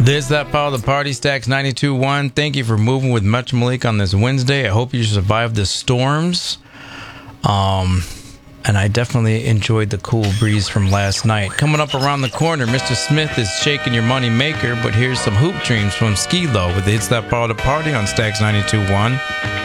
There's that power of the party, Stacks 92.1. Thank you for moving with Metro Malik on this Wednesday. I hope you survived the storms. And I definitely enjoyed the cool breeze from last night. Coming up around the corner, Mr. Smith is shaking your money maker, but here's some hoop dreams from Skee-Lo with It's That Power of the Party on Stacks 92.1.